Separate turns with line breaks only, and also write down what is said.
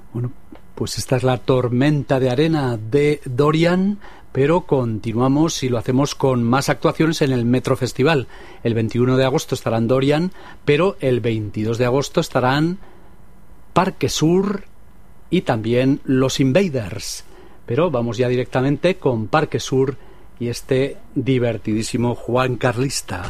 Bueno, pues esta es la tormenta de arena de Dorian, pero continuamos y lo hacemos con más actuaciones en el Metro Festival. El 21 de agosto estarán Dorian, pero el 22 de agosto estarán Parque Sur y también Los Invaders. Pero vamos ya directamente con Parque Sur y este divertidísimo Juan Carlista.